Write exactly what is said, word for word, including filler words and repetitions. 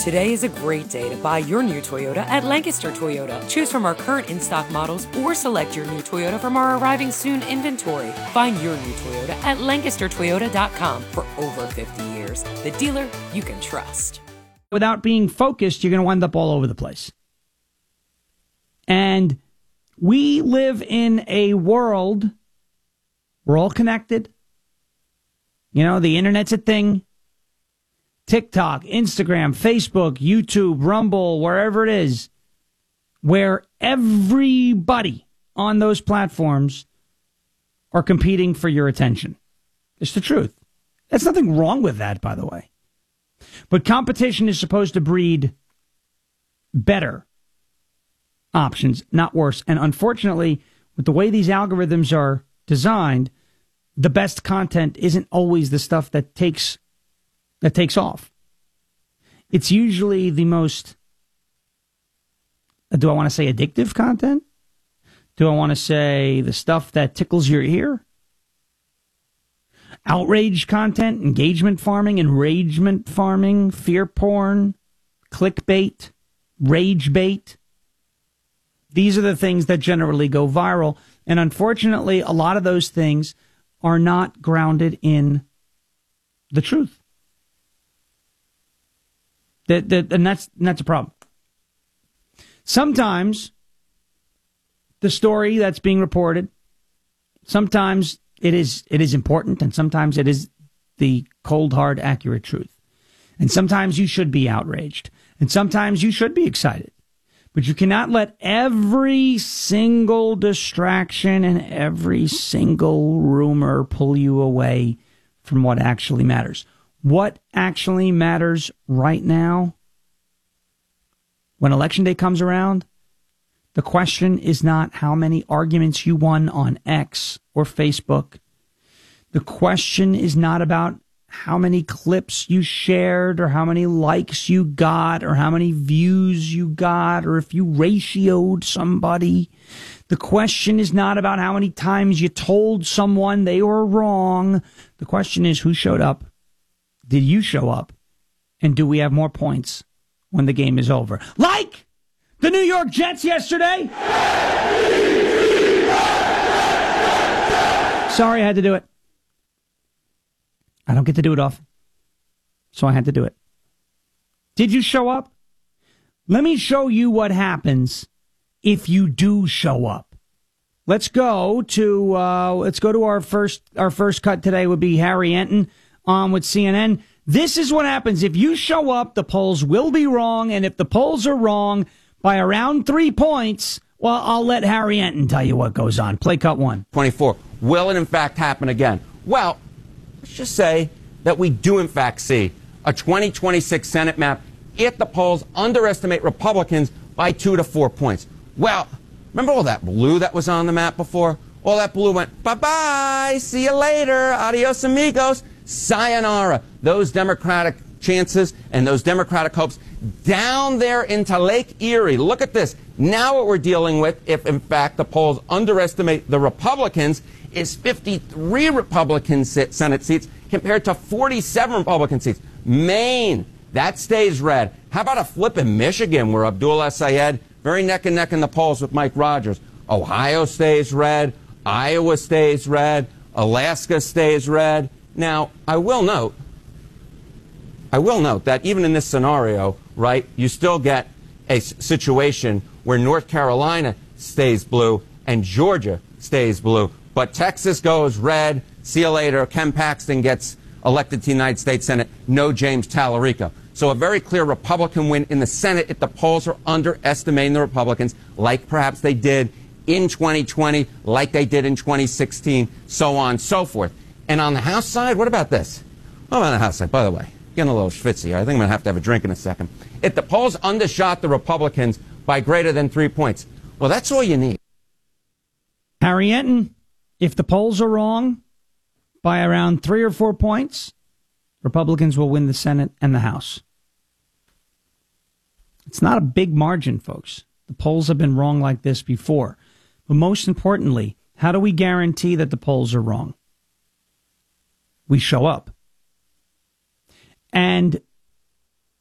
Today is a great day to buy your new Toyota at Lancaster Toyota. Choose from our current in-stock models or select your new Toyota from our arriving soon inventory. Find your new Toyota at Lancaster Toyota dot com. For over fifty years, the dealer you can trust. Without being focused, you're going to wind up all over the place. And we live in a world, we're all connected. You know, the internet's a thing. TikTok, Instagram, Facebook, YouTube, Rumble, wherever it is, where everybody on those platforms are competing for your attention. It's the truth. There's nothing wrong with that, by the way. But competition is supposed to breed better options, not worse. And unfortunately, with the way these algorithms are designed, the best content isn't always the stuff that takes that takes off. It's usually the most, do I want to say addictive content? Do I want to say the stuff that tickles your ear? Outrage content, engagement farming, enragement farming, fear porn, clickbait, rage bait. These are the things that generally go viral. And unfortunately, a lot of those things are not grounded in the truth. That, that, and that's, and that's a problem. Sometimes the story that's being reported, sometimes it is it is important, and sometimes it is the cold, hard, accurate truth. And sometimes you should be outraged, and sometimes you should be excited. But you cannot let every single distraction and every single rumor pull you away from what actually matters. What actually matters right now, when Election Day comes around, the question is not how many arguments you won on X or Facebook. The question is not about how many clips you shared or how many likes you got or how many views you got or if you ratioed somebody. The question is not about how many times you told someone they were wrong. The question is who showed up. Did you show up? And do we have more points when the game is over? Like the New York Jets yesterday. Sorry, I had to do it. I don't get to do it often. So I had to do it. Did you show up? Let me show you what happens if you do show up. Let's go to uh, let's go to our first our first cut today would be Harry Enton on with C N N. This is what happens if you show up. The polls will be wrong, and if the polls are wrong by around three points, well, I'll let Harry Enton tell you what goes on. Play cut one. twenty-four. Will it in fact happen again? Well, let's just say that we do in fact see a twenty twenty-six Senate map if the polls underestimate Republicans by two to four points. Well, remember all that blue that was on the map before? All that blue went, bye-bye, see you later, adios amigos, sayonara. Those Democratic chances and those Democratic hopes down there into Lake Erie. Look at this. Now what we're dealing with, if in fact the polls underestimate the Republicans, is fifty-three Republican Senate seats compared to forty-seven Republican seats. Maine, that stays red. How about a flip in Michigan where Abdullah Syed, very neck and neck in the polls with Mike Rogers. Ohio stays red. Iowa stays red. Alaska stays red. Now, I will note, I will note that even in this scenario, right, you still get a situation where North Carolina stays blue and Georgia stays blue. But Texas goes red. See you later. Ken Paxton gets elected to the United States Senate. No James Tallarico. So a very clear Republican win in the Senate if the polls are underestimating the Republicans, like perhaps they did in twenty twenty, like they did in twenty sixteen, so on and so forth. And on the House side, what about this? What about the House side? By the way, getting a little schwitzy here. I think I'm going to have to have a drink in a second. If the polls undershot the Republicans by greater than three points, well, that's all you need. Harry Enton, if the polls are wrong by around three or four points, Republicans will win the Senate and the House. It's not a big margin, folks. The polls have been wrong like this before. But most importantly, how do we guarantee that the polls are wrong? We show up. And